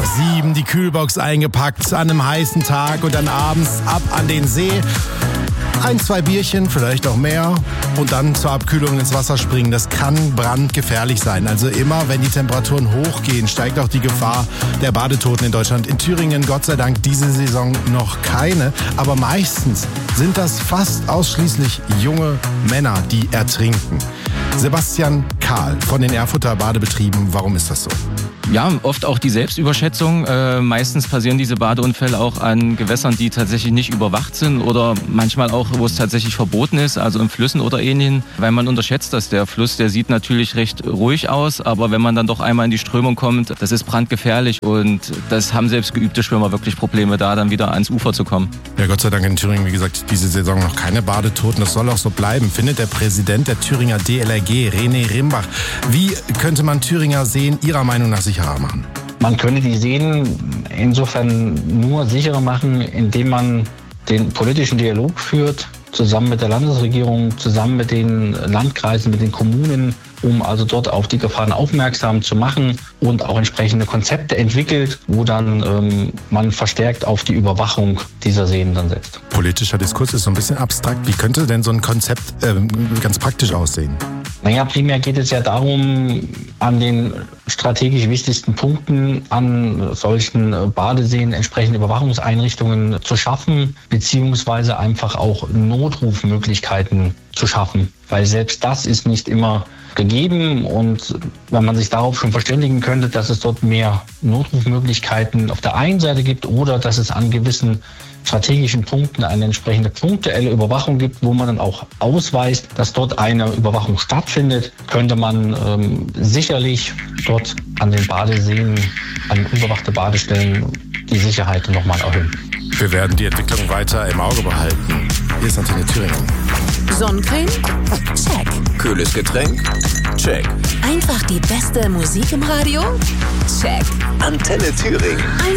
7 die Kühlbox eingepackt an einem heißen Tag und dann abends ab an den See. 1, 2 Bierchen, vielleicht auch mehr und dann zur Abkühlung ins Wasser springen. Das kann brandgefährlich sein. Also immer, wenn die Temperaturen hochgehen, steigt auch die Gefahr der Badetoten in Deutschland. In Thüringen, Gott sei Dank, diese Saison noch keine. Aber meistens sind das fast ausschließlich junge Männer, die ertrinken. Sebastian Kahl von den Erfurter Badebetrieben, warum ist das so? Ja, oft auch die Selbstüberschätzung. Meistens passieren diese Badeunfälle auch an Gewässern, die tatsächlich nicht überwacht sind oder manchmal auch, wo es tatsächlich verboten ist, also in Flüssen oder ähnlichen, weil man unterschätzt das. Der Fluss, der sieht natürlich recht ruhig aus, aber wenn man dann doch einmal in die Strömung kommt, das ist brandgefährlich und das haben selbst geübte Schwimmer wirklich Probleme, da dann wieder ans Ufer zu kommen. Ja, Gott sei Dank in Thüringen, wie gesagt, diese Saison noch keine Badetoten. Das soll auch so bleiben, findet der Präsident der Thüringer DLRG, René Rimbach. Wie könnte man Thüringer Seen Ihrer Meinung nach sicherer machen? Man könnte die Seen insofern nur sicherer machen, indem man den politischen Dialog führt, zusammen mit der Landesregierung, zusammen mit den Landkreisen, mit den Kommunen, um also dort auf die Gefahren aufmerksam zu machen und auch entsprechende Konzepte entwickelt, wo dann man verstärkt auf die Überwachung dieser Seen dann setzt. Politischer Diskurs ist so ein bisschen abstrakt. Wie könnte denn so ein Konzept ganz praktisch aussehen? Naja, primär geht es ja darum, an den strategisch wichtigsten Punkten an solchen Badeseen entsprechende Überwachungseinrichtungen zu schaffen, beziehungsweise einfach auch Notrufmöglichkeiten zu schaffen. Weil selbst das ist nicht immer gegeben und wenn man sich darauf schon verständigen könnte, dass es dort mehr Notrufmöglichkeiten auf der einen Seite gibt oder dass es an gewissen strategischen Punkten eine entsprechende punktuelle Überwachung gibt, wo man dann auch ausweist, dass dort eine Überwachung stattfindet, könnte man sicherlich dort an den Badeseen, an unbewachte Badestellen die Sicherheit nochmal erhöhen. Wir werden die Entwicklung weiter im Auge behalten. Hier ist Antenne Thüringen. Sonnencreme? Check. Kühles Getränk? Check. Einfach die beste Musik im Radio? Check. Antenne Thüringen.